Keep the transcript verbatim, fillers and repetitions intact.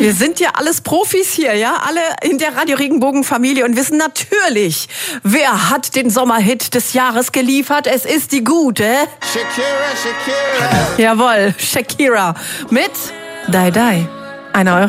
Wir sind ja alles Profis hier, ja, alle in der Radio Regenbogen Familie und wissen natürlich, wer hat den Sommerhit des Jahres geliefert. Es ist die gute Shakira, Shakira. Jawohl, Shakira mit Die Die. Eine eure